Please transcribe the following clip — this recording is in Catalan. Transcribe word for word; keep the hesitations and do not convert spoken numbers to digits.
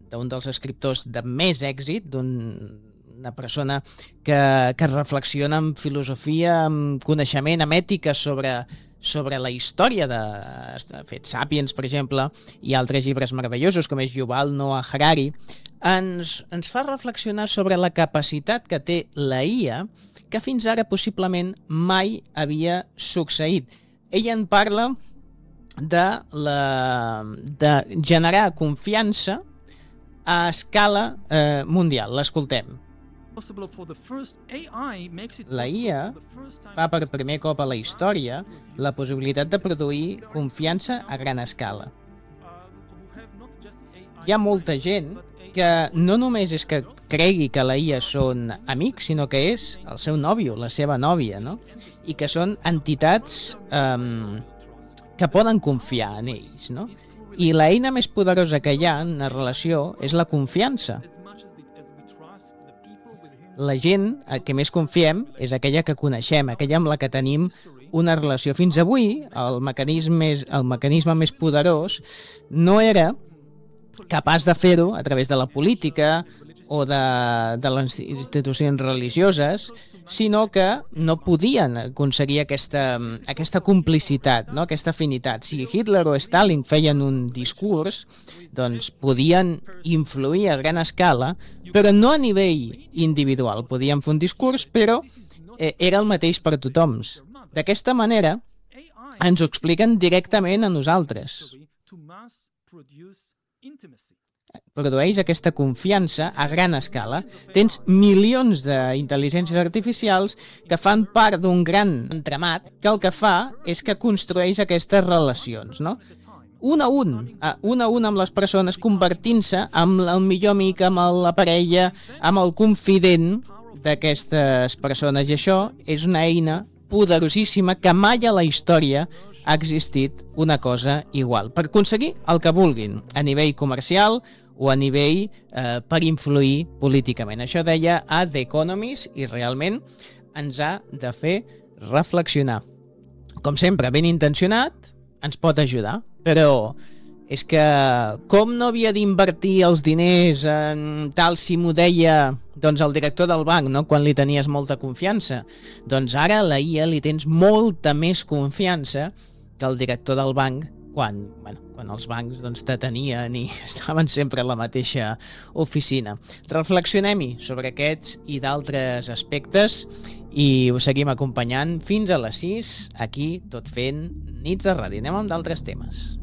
d'un dels escriptors de més èxit, d'una persona que, que reflexiona en filosofia, en coneixement, en ètica sobre, sobre la història de... ha fet Sapiens, per exemple, i altres llibres meravellosos, com és Yuval Noah Harari, ens, ens fa reflexionar sobre la capacitat que té la I A, que fins ara possiblement mai havia succeït. Ell en parla de, la, de generar confiança a escala eh, mundial. L'escoltem. La I A fa per primer cop a la història la possibilitat de produir confiança a gran escala. Hi ha molta gent que no només és que cregui que la I A són amics, sinó que és el seu nòvio, la seva nòvia, no? I que són entitats eh, que poden confiar en ells, no? I l'eina més poderosa que hi ha en la relació és la confiança. La gent a què més confiem és aquella que coneixem, aquella amb la que tenim una relació. Fins avui, el mecanisme, el mecanisme més poderós no era capaç de fer-ho a través de la política o de, de les institucions religioses, sinó que no podien aconseguir aquesta, aquesta complicitat, no? Aquesta afinitat. Si Hitler o Stalin feien un discurs, doncs podien influir a gran escala, però no a nivell individual. Podien fer un discurs, però eh, era el mateix per a tothom. D'aquesta manera, ens ho expliquen directament a nosaltres. Produeix aquesta confiança a gran escala. Tens milions d'intel·ligències artificials que fan part d'un gran entramat que el que fa és que construeix aquestes relacions, no? Un a un, un a un amb les persones, convertint-se en el millor amic, amb la parella, amb el confident d'aquestes persones. I això és una eina poderosíssima que mai a la història ha existit una cosa igual, per aconseguir el que vulguin, a nivell comercial o a nivell eh, per influir políticament. Això deia a The Economist i realment ens ha de fer reflexionar. Com sempre, ben intencionat, ens pot ajudar, però és que com no havia d'invertir els diners en tal si m'ho deia doncs el director del banc, no? Quan li tenies molta confiança, doncs ara a la I A li tens molta més confiança que el director del banc quan, bueno, quan els bancs doncs, te tenien i estaven sempre a la mateixa oficina. Reflexionem-hi sobre aquests i d'altres aspectes i us seguim acompanyant fins a les sis, aquí tot fent Nits de Ràdio. Anem amb d'altres temes.